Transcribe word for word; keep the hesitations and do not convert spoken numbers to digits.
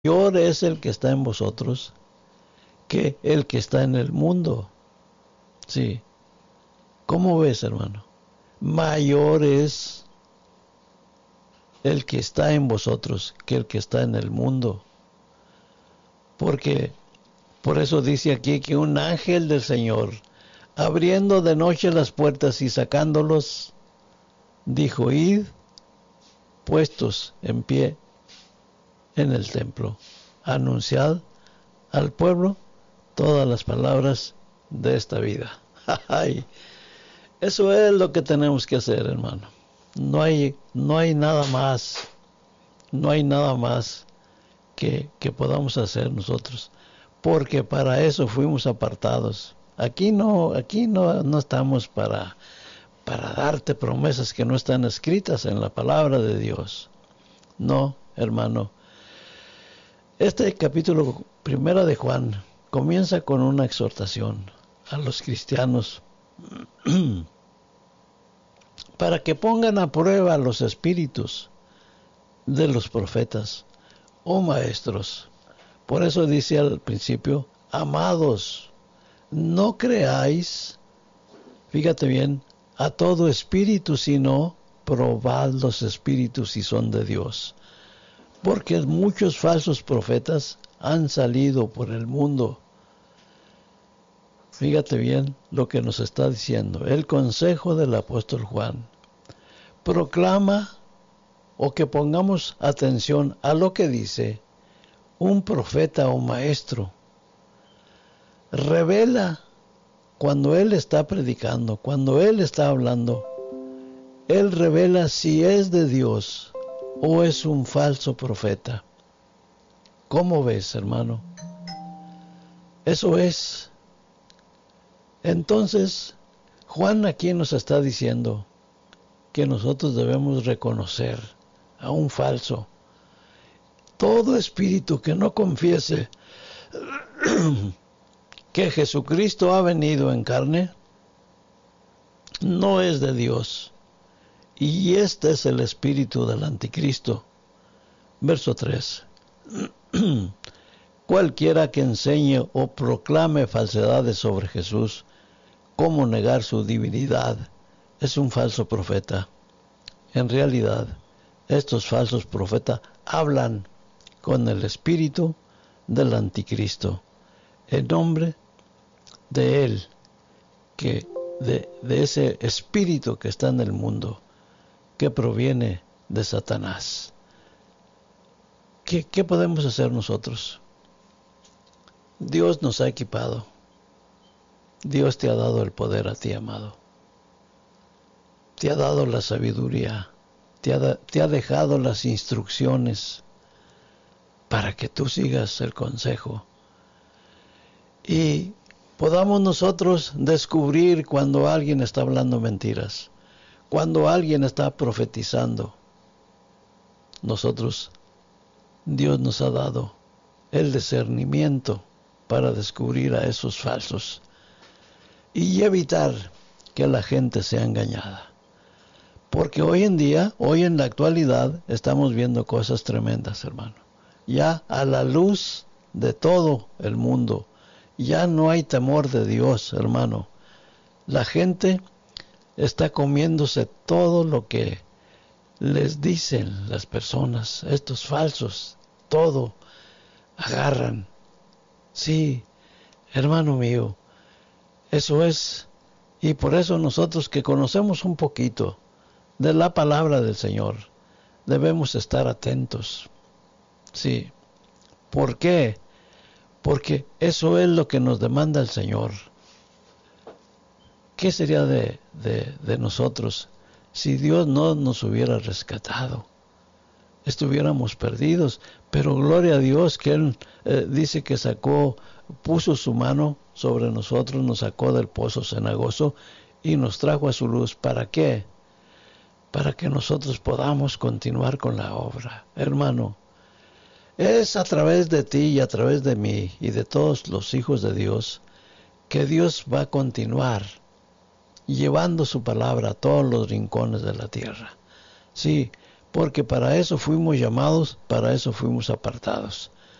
mayor es el que está en vosotros que el que está en el mundo. Sí. ¿Cómo ves, hermano? Mayor es el que está en vosotros que el que está en el mundo. Porque por eso dice aquí que un ángel del Señor, abriendo de noche las puertas y sacándolos, dijo: id puestos en pie en el templo, anunciad al pueblo todas las palabras de esta vida. Ay, eso es lo que tenemos que hacer, hermano. No hay, no hay nada más, no hay nada más que, que podamos hacer nosotros, porque para eso fuimos apartados. Aquí no, aquí no, no estamos para, para darte promesas que no están escritas en la palabra de Dios. No, hermano. Este capítulo primero de Juan comienza con una exhortación a los cristianos para que pongan a prueba los espíritus de los profetas o maestros. Por eso dice al principio: amados, no creáis, fíjate bien, a todo espíritu, sino probad los espíritus si son de Dios. Porque muchos falsos profetas han salido por el mundo. Fíjate bien lo que nos está diciendo el consejo del apóstol Juan. Proclama, o que pongamos atención a lo que dice un profeta o maestro. Revela cuando él está predicando, cuando él está hablando. Él revela si es de Dios o es un falso profeta. ¿Cómo ves, hermano? Eso es. Entonces, Juan aquí nos está diciendo que nosotros debemos reconocer a un falso. Todo espíritu que no confiese que Jesucristo ha venido en carne, no es de Dios. Y este es el espíritu del anticristo. Verso tres. Cualquiera que enseñe o proclame falsedades sobre Jesús, como negar su divinidad, es un falso profeta. En realidad, estos falsos profetas hablan con el espíritu del anticristo, en nombre de él, que de, de ese espíritu que está en el mundo, que proviene de Satanás. ¿Qué, qué podemos hacer nosotros? Dios nos ha equipado. Dios te ha dado el poder a ti, amado. Te ha dado la sabiduría. Te ha, te ha dejado las instrucciones para que tú sigas el consejo. Y podamos nosotros descubrir cuando alguien está hablando mentiras, cuando alguien está profetizando. Nosotros, Dios nos ha dado el discernimiento para descubrir a esos falsos y evitar que la gente sea engañada. Porque hoy en día, hoy en la actualidad, estamos viendo cosas tremendas, hermano. Ya a la luz de todo el mundo, ya no hay temor de Dios, hermano. La gente está comiéndose todo lo que les dicen las personas, estos falsos, todo agarran. Sí, hermano mío, eso es. Y por eso nosotros que conocemos un poquito de la palabra del Señor, debemos estar atentos. Sí. ¿Por qué? Porque eso es lo que nos demanda el Señor. ¿Qué sería de, de, de nosotros si Dios no nos hubiera rescatado? Estuviéramos perdidos, pero gloria a Dios que Él eh, dice que sacó, puso su mano sobre nosotros, nos sacó del pozo cenagoso y nos trajo a su luz. ¿Para qué? Para que nosotros podamos continuar con la obra. Hermano, es a través de ti y a través de mí y de todos los hijos de Dios que Dios va a continuar llevando su palabra a todos los rincones de la tierra. Sí, porque para eso fuimos llamados, para eso fuimos apartados.